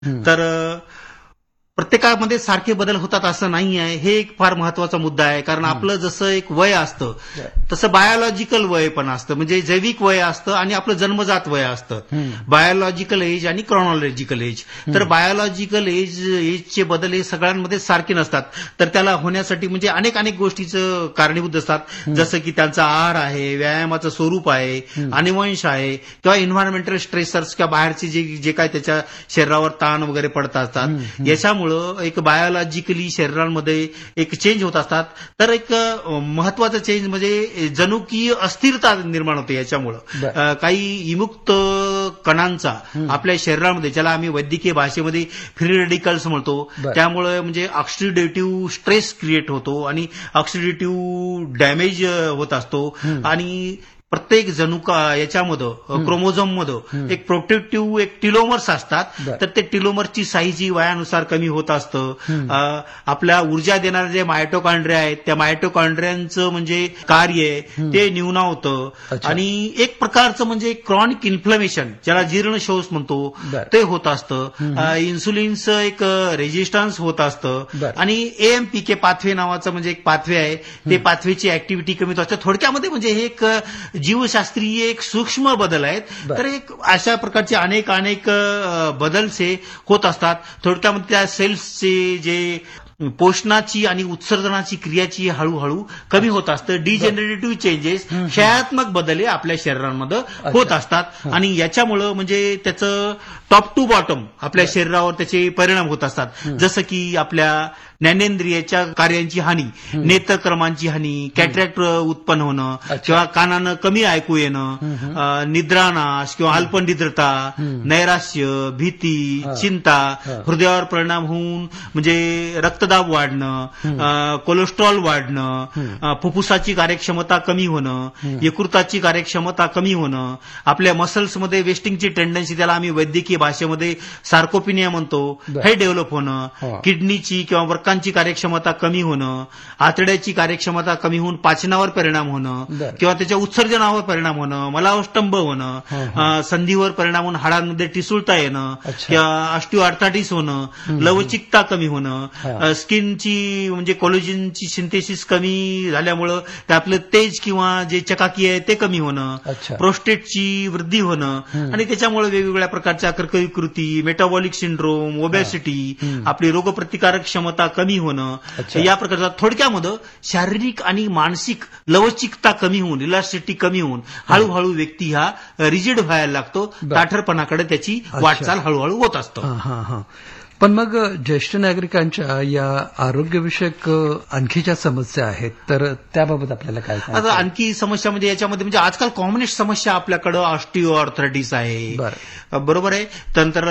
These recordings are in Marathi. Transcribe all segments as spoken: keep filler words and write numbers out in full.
तर प्रत्येकामध्ये सारखे बदल होतात असं नाही आहे. हे एक फार महत्वाचा मुद्दा आहे. कारण आपलं जसं एक वय असतं तसं बायोलॉजिकल वय पण असतं, म्हणजे जैविक वय असतं आणि आपलं जन्मजात वय असतं. बायोलॉजिकल एज आणि क्रॉनॉलॉजिकल एज. तर बायोलॉजिकल एज एजचे बदल हे सगळ्यांमध्ये सारखे नसतात. तर त्याला होण्यासाठी म्हणजे अनेक अनेक गोष्टीचं कारणीभूत असतात. जसं की त्यांचा आहार आहे, व्यायामाचं स्वरूप आहे, अनुवंश आहे, किंवा एन्व्हायरमेंटल स्ट्रेसर्स किंवा बाहेरचे जे जे काय त्याच्या शरीरावर ताण वगैरे पडत असतात याच्यामुळे एक बायोलॉजिकली शरीरांमध्ये एक चेंज होत असतात. तर एक महत्वाचं चेंज म्हणजे जनुकीय अस्थिरता निर्माण होते याच्यामुळं. काही विमुक्त कणांचा आपल्या शरीरामध्ये, ज्याला आम्ही वैद्यकीय भाषेमध्ये फ्री रेडिकल्स म्हणतो, त्यामुळे म्हणजे ऑक्सिडेटिव्ह स्ट्रेस क्रिएट होतो आणि ऑक्सिडेटिव्ह डॅमेज होत असतो. आणि प्रत्येक जनुका याच्यामध्ये क्रोमोझोममध्ये एक प्रोटेक्टिव्ह एक टिलोमर्स असतात. तर ते टिलोमर्सची साईज ही वयानुसार कमी होत असतं. आपल्या ऊर्जा देणारे जे मायटोकॉन्ड्रिया आहेत त्या मायटोकॉन्ड्रियांचं म्हणजे कार्य ते न्यूनावतं. आणि एक प्रकारचं म्हणजे क्रॉनिक इन्फ्लमेशन, ज्याला जीर्णशोष म्हणतो, ते होत असतं. इन्सुलिनचं एक रेजिस्टन्स होत असतं. आणि एएमपीके पाथवे नावाचं म्हणजे एक पाथवे आहे, ते पाथवेची ऍक्टिव्हिटी कमी होत असते. थोडक्यामध्ये म्हणजे हे एक जीवशास्त्रीय एक सूक्ष्म बदल आहेत. तर एक अशा प्रकारचे अनेक अनेक बदलचे होत असतात. थोडक्यामध्ये त्या सेल्सचे जे पोषणाची आणि उत्सर्जनाची क्रियाची हळूहळू कमी होत असतं. डिजेनरेटिव्ह चेंजेस, क्षयात्मक बदल हे आपल्या शरीरांमध्ये होत असतात. आणि याच्यामुळं म्हणजे त्याचं टॉप टू बॉटम आपल्या शरीरावर त्याचे परिणाम होत असतात. जसं की आपल्या ज्ञानेंद्रियाच्या कार्यांची हानी, नेत्रक्रमांची हानी, कॅटरॅक्ट उत्पन्न होणं, किंवा कानानं कमी ऐकू येणं, निद्रानाश किंवा अल्पनिद्रता, नैराश्य, भीती, चिंता, हृदयावर परिणाम होऊन म्हणजे रक्तदाब वाढणं, कोलेस्ट्रॉल वाढणं, फुफ्फुसाची कार्यक्षमता कमी होणं, यकृताची कार्यक्षमता कमी होणं, आपल्या मसल्समध्ये वेस्टिंगची टेंडन्सी, त्याला आम्ही वैद्यकीय भाषेमध्ये सार्कोपिनिया म्हणतो, हे डेव्हलप होणं, किडनीची किंवा वर्कांची कार्यक्षमता कमी होणं, आतड्याची कार्यक्षमता कमी होऊन पाचनावर परिणाम होणं किंवा त्याच्या उत्सर्जनावर परिणाम होणं, मलावष्टंभ होणं, संधीवर परिणाम होऊन हाडांमध्ये टिसूळता येणं किंवा ऑस्टिओआर्थरायटिस होणं, लवचिकता कमी होणं, स्किनची म्हणजे कोलेजनची सिंथेसिस कमी झाल्यामुळं ते आपलं तेज किंवा जे चकाकी आहे ते कमी होणं, प्रोस्टेटची वृद्धी होणं, आणि त्याच्यामुळे वेगवेगळ्या प्रकारच्या कर्कविकृती, मेटाबॉलिक सिंड्रोम, ओबेसिटी, आपली रोगप्रतिकारक क्षमता कमी होणं, या प्रकारचा थोडक्यामध्ये शारीरिक आणि मानसिक लवचिकता कमी होऊन, इलास्टिसिटी कमी होऊन हळूहळू व्यक्ती हा रिजिड व्हायला लागतो. ताठरपणाकडे त्याची वाटचाल हळूहळू होत असतं. पण मग ज्येष्ठ नागरिकांच्या या आरोग्यविषयक आणखीच्या समस्या आहेत, तर त्याबाबत आपल्याला काय सांगायचं? आता आणखी समस्या म्हणजे याच्यामध्ये म्हणजे आजकाल कॉमनेस्ट समस्या आपल्याकडे ऑस्टिओआर्थरायटिस आहे, बरोबर आहे. नंतर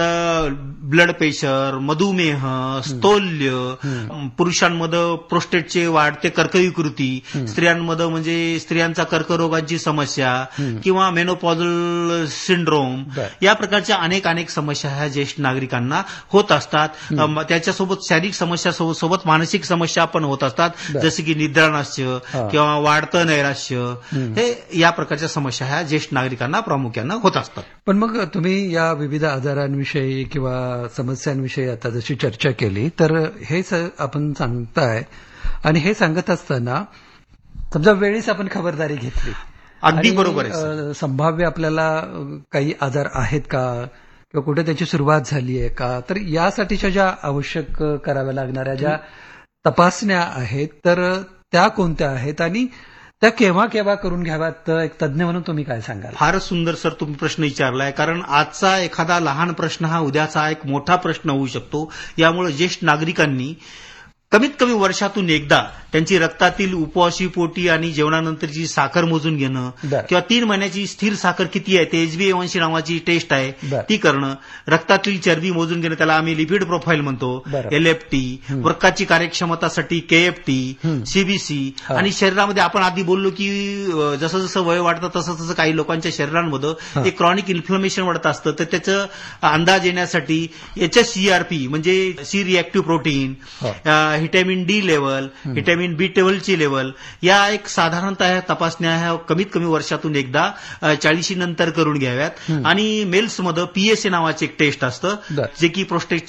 ब्लड प्रेशर, मधुमेह, स्थौल्य, पुरुषांमध्ये प्रोस्टेटचे वाढते कर्कविकृती, स्त्रियांमध्ये म्हणजे स्त्रियांचा कर्करोगाची समस्या किंवा मेनोपॉझल सिंड्रोम, या प्रकारच्या अनेक अनेक समस्या ह्या ज्येष्ठ नागरिकांना होत असतात. त्याच्यासोबत शारीरिक समस्या सोबत मानसिक समस्या पण होत असतात, जसे की निद्रानाश्य किंवा वाढतं नैराश्य, हे या प्रकारच्या समस्या ह्या ज्येष्ठ नागरिकांना प्रामुख्यानं होत असतात. पण मग तुम्ही या विविध आजारांविषयी किंवा समस्यांविषयी आता जशी चर्चा केली, तर हे आपण सांगताय आणि हे सांगत असताना समजा वेळीच आपण खबरदारी घेतली, अगदी बरोबर आहे, संभाव्य आपल्याला काही आजार आहेत का किंवा कुठे त्याची सुरुवात झाली आहे का, तर यासाठीच्या ज्या आवश्यक कराव्या लागणाऱ्या ज्या तपासण्या आहेत तर त्या कोणत्या आहेत आणि त्या केव्हा केव्हा करून घ्याव्यात, एक तज्ज्ञ म्हणून तुम्ही काय सांगाल? फारच सुंदर सर तुम्ही प्रश्न विचारलाय. कारण आजचा एखादा लहान प्रश्न हा उद्याचा एक मोठा प्रश्न होऊ शकतो. यामुळे ज्येष्ठ नागरिकांनी कमीत कमी वर्षातून एकदा त्यांची रक्तातील उपवासी पोटी आणि जेवणानंतरची साखर मोजून घेणं किंवा तीन महिन्याची स्थिर साखर किती आहे ते एचबीएवनसी नावाची टेस्ट आहे ती करणं, रक्तातील चरबी मोजून घेणं, त्याला आम्ही लिपिड प्रोफाईल म्हणतो, एलएफटी, वृक्काची कार्यक्षमतासाठी केएफटी, सीबीसी, आणि शरीरामध्ये आपण आधी बोललो की जसं जसं वय वाढतं तसं तसं काही लोकांच्या शरीरांमध्ये एक क्रॉनिक इन्फ्लमेशन वाढत असतं. तर त्याचं अंदाज येण्यासाठी एचएससीआरपी म्हणजे C reactive protein, vitamin D level, vitamin vitamin बी ट्वेल्वची लेवल या एक साधारणतः तपासण्या ह्या कमीत कमी वर्षातून एकदा चाळीशी नंतर करून घ्याव्यात. आणि मेल्समध्ये पीएसए नावाचे एक टेस्ट असतं बरं. जे की प्रोस्टेट